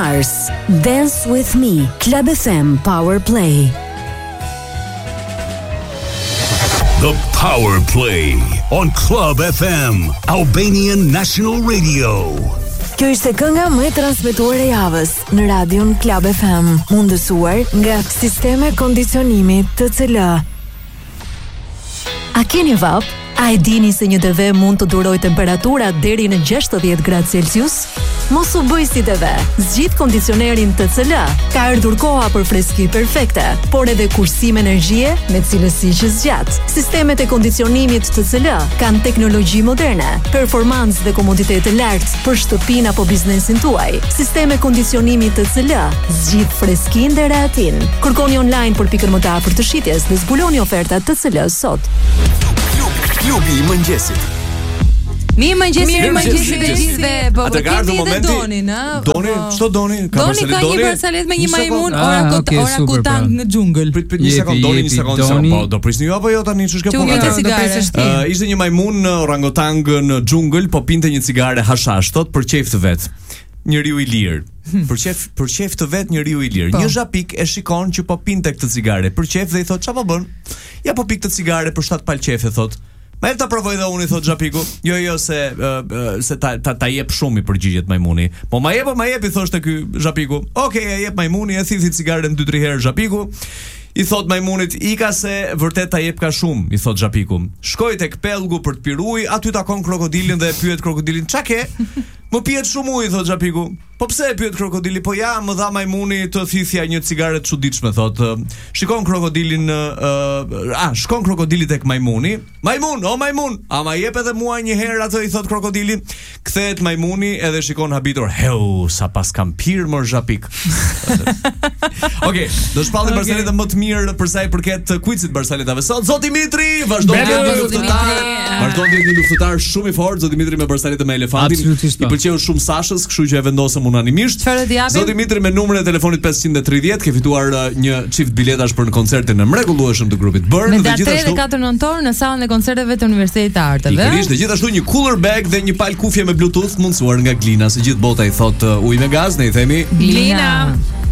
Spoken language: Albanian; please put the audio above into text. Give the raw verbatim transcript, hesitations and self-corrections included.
Mars, Dance with Me, Club F M Power Play. The Power Play on Club F M, Albanian National Radio. Kjo ishte kënga më e transmetuar e javës në radion Club F M, mundësuar nga Sisteme Kondicionimi T C L. A keni vap? A e dini se një T V mund të duroj temperatura deri në gjashtëdhjetë gradë Celsius? Mos u bëj si T V. Zgjidh kondicionerin T C L. Ka ardhur koha për freski perfekte, por edhe kursim energjie me cilësi që zgjat. Sistemet e kondicionimit T C L kanë teknologji moderne, performancë dhe komoditet të lartë për shtëpinë apo biznesin tuaj. Sisteme kondicionimi T C L zgjidh freskinë dhe rehatin. Kërkoni online për pikën më të afërt të shitjes dhe zbuloni ofertat T C L sot. Klubi i mëngjesit. Mirë mëngjes, mirë mëngjes të gjithëve. Po atë ka ardhur momenti. Doni, na? Doni, ç'do doni? Ka Doni ka një barsalet me një majmun, ora orangutan në xhungël. Prit prit një sekond, Doni një sekond. Po do prisni ju apo jo tani ç'është kjo punë? Ishte një majmun orangutan në xhungël, po pinte një cigare hashash, thot për qejf të vet. Njeriu i lirë. Për qejf, për qejf të vet njeriu i lirë. Një zhapik e shikon që po pinte këtë cigare për qejf dhe i thot ç'a po bën? Ja po pik këtë cigare për shtat pal qefe, thot. Ma e ta provoj dhe unë, i thot zhapiku. Jo, jo, se, uh, uh, se ta, ta, ta jep shumë i përgjigjet majmuni. Po ma jep, ma jep, i thoshte ky zhapiku. Okej, okay, e jep majmuni, e thithi cigaren dy tre herë zhapiku. I thot majmunit, i ka se vërtet ta jep ka shumë, i thot zhapiku. Shkoj tek pellgu për të pirë ujë, aty takon krokodilin dhe e pyet krokodilin, "Ç'a ke?" "Më pihet shumë ujë", thot zhapiku. "Po pse?" e pyet krokodili. "Po ja, më dha majmuni të thithja një cigare të çuditshme", thot. Shikon krokodilin, uh, a, shkon krokodili tek majmuni. "Majmun, o majmun, a ma jep edhe mua një herë atë", i thot krokodili. Kthehet majmuni edhe shikon habitur. "Heu, sa pas kam pirë më zhapik." Okej, okay, do shpallim okay. Barsaletën më të mirë për sa i përket quizit barsaletave sot. Zoti Mitri, vazhdon të jetë një luftëtar. Vazhdon të jetë një luftëtar shumë i fortë, Zoti Mitri me barsaletën me elefantin. I pëlqeu shumë Sashës, kështu që e vendosëm unanimisht. Zoti Mitri me numrin e telefonit pesëqind e tridhjetë ke fituar uh, një çift biletash për në koncertin e mrekullueshëm të grupit Burn dhe gjithashtu me datë katër nëntor në sallën e koncerteve të Universitetit të Arteve. Pikërisht, dhe gjithashtu një cooler bag dhe një pal kufje me Bluetooth mundsuar nga Glina. Se gjithë bota i thot uh, ujë me gaz, ne i themi Glina.